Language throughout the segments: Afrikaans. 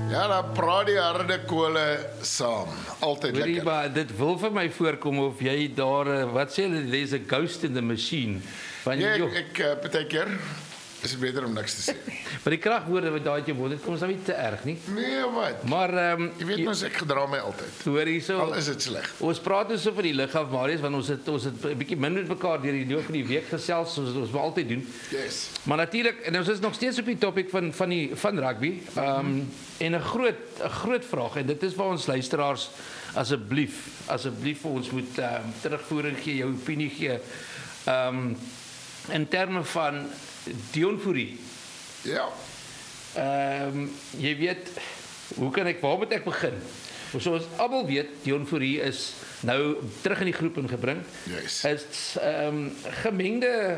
Ja, dan praat die harde kole saam. Altyd Hoorie, lekker. maar dit wil vir my voorkom of jy daar, wat sê hulle, there's a ghost in the machine. Want Ja, joh, ek partykeer is dit beter om niks te sê nie. maar die kragwoorde wat daai uit jou mond het, kom is nou nie te erg nie. Nee, wat? Maar Jy weet mos ek gedra my altyd. hoor hierso. Al is dit sleg. Ons praat dus so van die lig af, Marius, want ons het 'n bietjie min met mekaar deur die loop van die week gesels, soos ons wel altyd doen. Yes. Maar natuurlik, en ons is nog steeds op die topik van rugby. En 'n groot vraag, en dit is waar ons luisteraars asseblief vir ons moet terugvoering gee, jou opinie gee. In terme van Dion Fourie. Ja. Jy weet, waar moet ek begin? Soos almal weet, Dion Fourie is nou terug in die groep ingebring. Yes. Is gemengde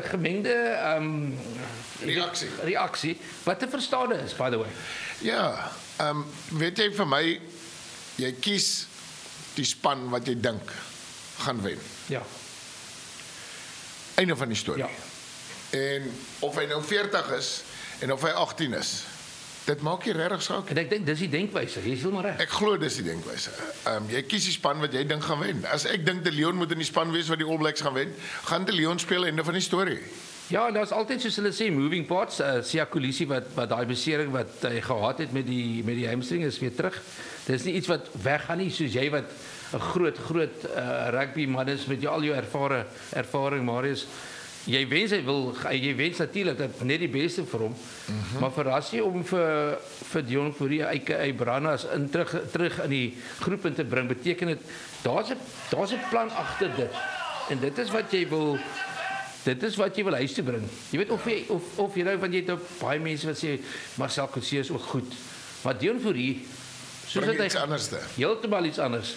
reaksie wat te verstaan is, by the way. Ja, weet jy vir my, jy kies die span wat jy dink gaan wen. Ja. Einde van die storie. Ja. En of hy nou 40 is en of hy 18 is, dit maak nie regtig saak. En ek dink dis die denkwyse. Jy is heeltemal reg. Ek glo dis die denkwyse. Jy kies die span wat jy dink gaan wen. As ek dink De Leon moet in die span wees wat die All Blacks gaan wen, gaan De Leon speel einde van die storie. Ja, daar's altyd soos hulle sê moving parts. Siya Kolisi wat daai besering wat hy gehad het met die hamstring is weer terug. Dis nie iets wat weggaan nie, soos jy wat 'n groot rugby man is met al jou ervaring, Marius. Jy wens natuurlik dat net die beste vir hom. Maar verras jy om vir Dion Fourie uit Branas terug in die groep in te bring, beteken dit daar's 'n plan agter dit. En dit is wat jy wil huis toe bring. Jy weet of jy nou, want jy het baie mense wat sê Marcel Coetzee is ook goed. Maar Dion Fourie, soos Bring dit iets anders te. heeltemal iets anders.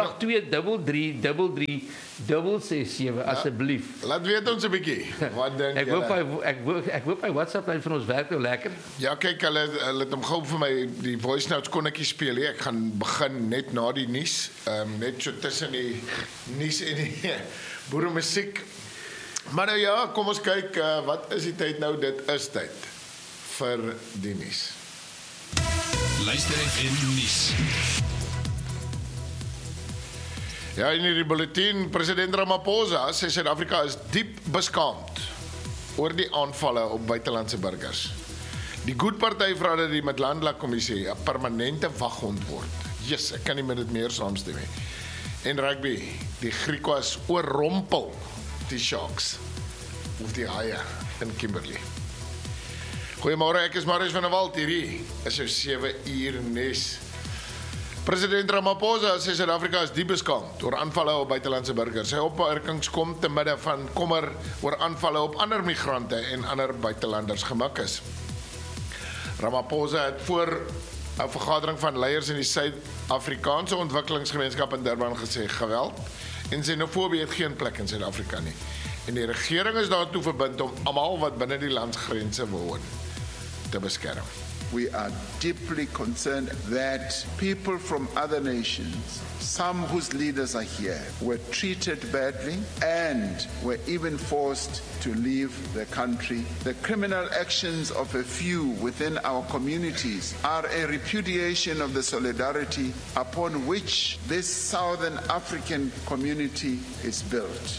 082336667 asseblief. Laat weet ons 'n bietjie. Wat dink Ek jy? hoop my WhatsApp lyn van ons werk nou lekker. Ja, kyk, hulle het hom gou vir my die voice notes kon ek nie speel nie. Ek gaan begin net na die nuus, net so tussen die nuus en die boere musiek. Maar nou ja, kom ons kyk, wat is die tyd nou? Dit is tyd vir die nuus. Luister FM nuus. Ja, in die bulletin, president Ramaphosa sê Suid-Afrika is diep beskaamd oor die aanvalle op buitelandse burgers. Die Good Party vra dat die Madlandla Kommissie 'n permanente waghond word. Yes, ek kan nie met dit meer saamstem nie. En rugby, die Griquas oorrompel die Sharks of die Haie in Kimberley. Goeiemôre, ek is Marius van der Walt, hierdie is jou 7 uur nuus. President Ramaphosa sê Suid-Afrika is diep beskaamd oor aanvalle op buitelandse burgers. Sy opmerkings kom te midde van kommer oor aanvalle op ander migrante en ander buitelanders gemik is. Ramaphosa het voor 'n vergadering van leiers in die Suid-Afrikaanse Ontwikkelingsgemeenskap in Durban gesê geweld en xenofobie het geen plek in Suid-Afrika nie. En die regering is daartoe verbind om almal wat binne die landsgrense woon te beskerm. We are deeply concerned that people from other nations, some whose leaders are here, were treated badly and were even forced to leave the country. The criminal actions of a few within our communities are a repudiation of the solidarity upon which this Southern African community is built.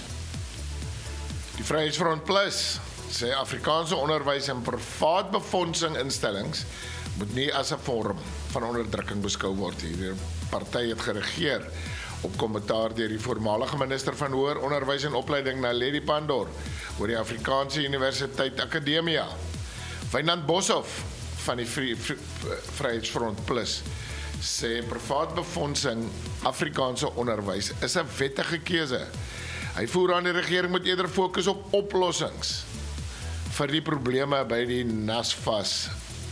Die Vryheidsfront Plus sê Afrikaanse onderwys en privaat befondsinginstellings moet nie as 'n vorm van onderdrukking beskou word nie. Die party het gereageer op kommentaar deur die voormalige minister van Hoër Onderwys en Opleiding, Naledi Pandor, oor die Afrikaanse Universiteit Akademia. Wynand Boshoff van die Vryheidsfront Plus sê privaat befondsing Afrikaanse onderwys is 'n wettige keuse. Hy voer aan die regering moet eerder fokus op oplossings vir die probleme by die NSFAS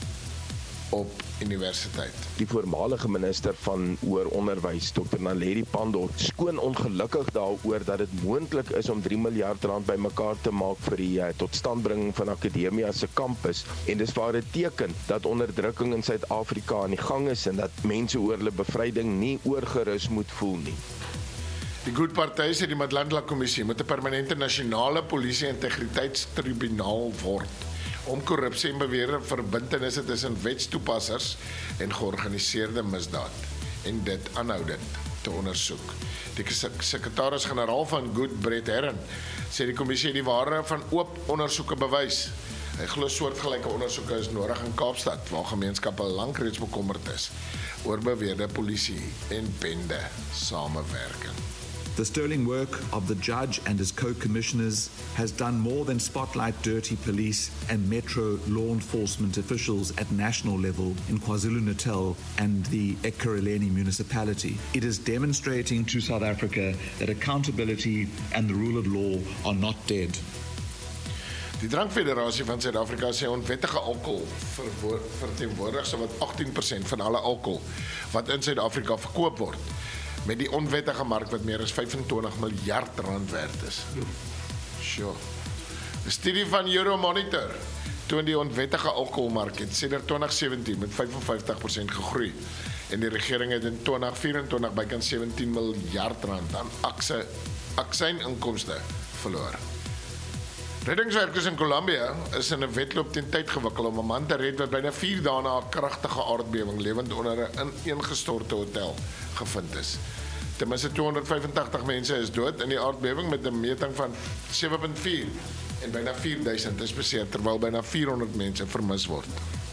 op universiteit. Die voormalige minister van Hoër Onderwys, Dr. Naledi Pandor, skoon ongelukkig daaroor dat dit moontlik is om 3 miljard rand bymekaar te maak vir die totstandbringing van Akademia se kampus. En dis waar dit teken dat onderdrukking in Suid-Afrika aan die gang is en dat mense oor hulle bevryding nie oorgerus moet voel nie. Die Good Party sê die Madlandla Kommissie moet 'n permanente nasionale polisie integriteitstribunaal word om korrupsie en beweerde verbintenisse tussen wetstoepassers en georganiseerde misdaad en dit aanhoudend te ondersoek. Die sekretaris-generaal van Good, Brett Herron, sê die kommissie het die waarde van oop ondersoeke bewys. Hy glo soortgelyke ondersoeke is nodig in Kaapstad, waar gemeenskappe lank reeds bekommerd is oor beweerde polisie en bende samewerking. The sterling work of the judge and his co-commissioners has done more than spotlight dirty police and metro law enforcement officials at national level in KwaZulu-Natal and the Ekurhuleni municipality. It is demonstrating to South Africa that accountability and the rule of law are not dead. Die Drankfederasie van Suid-Afrika sê onwettige alkohol verteenwoordig sowat 18% van alle alkohol wat in Suid-Afrika verkoop word, met die onwettige mark wat meer as 25 miljard rand werd is. Sure. 'n Studie van Euromonitor toon die onwettige alkoholmark het sedert 2017 met 55% gegroei en die regering het in 2024 bykans 17 miljard rand aan aksijninkomste verloor. Reddingswerkers in Colombia is in 'n wedloop teen tyd gewikkeld om 'n man te red wat byna 4 dae na 'n kragtige aardbewing lewend onder 'n ineengestorte hotel gevind is. Ten minste 285 mense is dood in die aardbewing met 'n meting van 7.4 en byna 4000 is beseer terwyl byna 400 mense vermis word.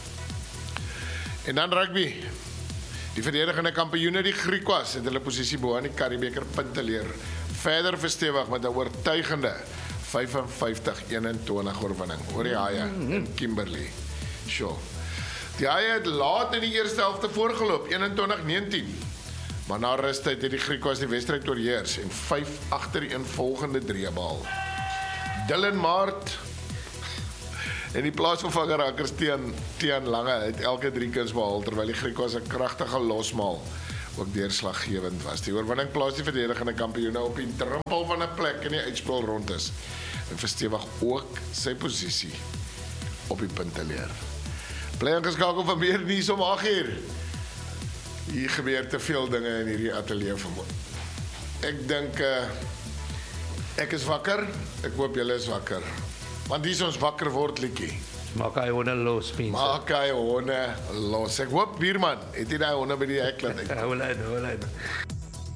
En dan rugby. Die verdedigende kampioene die Griquas het hulle posisie bo aan die Currie-beker punteleer verder verstewig met 'n oortuigende 55-21 oorwinning oor die Haie in Kimberley. Sure. Die Haie het laat in die eerste helfte voorgeloop, 21-19. Maar na rustyd het die Griquas die wedstryd oorheers en 5 agtereenvolgende drie behaal. Dylan Maart en die plaasvervanger Rakkers Tian Lange het elke 3 kuns behaal terwyl die Griquas 'n kragtige losmaal ook deurslaggewend was. Die oorwinning plaas die verdedigende kampioene op die drempel van 'n plek in die uitspel rond is en verstewig ook sy posisie op die punteleer. Bly ingeskakel vir meer nuus om 8:00. Hier gebeur te veel dinge in hierdie ateljee vanmôre. Ek dink ek is wakker. Ek hoop julle is wakker. Want hier is ons wakker word liedjie. Maak hy honde los, mense. Maak hy honde los. Ek hoop buurman, het jy daai honde by die hek laat uit? Hou hulle.